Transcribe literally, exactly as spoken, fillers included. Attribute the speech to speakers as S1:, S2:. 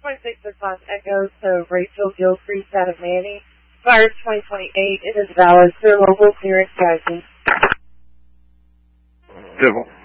S1: twenty-six response echoes to Rachel Gilcrease out of Manny. Expires twenty twenty-eight. It is valid. Sir, local clearance guidance.
S2: Civil.